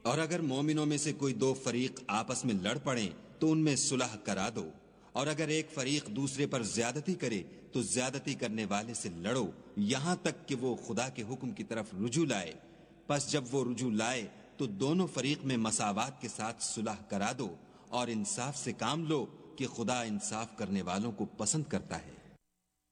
और अगर मोमिनों में से कोई दो फरीक आपस में लड़ पड़े तो उनमें सुलह करा दो, और अगर एक फरीक दूसरे पर ज्यादती करे तो ज्यादती करने वाले से लड़ो, यहां तक कि वो खुदा के हुक्म की तरफ रुजू लाए। बस जब वो रुजू लाए तो दोनों फरीक में मसावात के साथ सुलह करा दो और इंसाफ से काम लो कि खुदा इंसाफ करने वालों को पसंद करता है।